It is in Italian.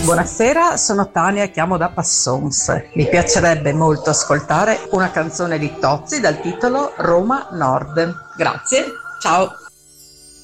Buonasera, sono Tania e chiamo da Passons. Mi piacerebbe molto ascoltare una canzone di Tozzi dal titolo Roma Nord. Grazie, ciao.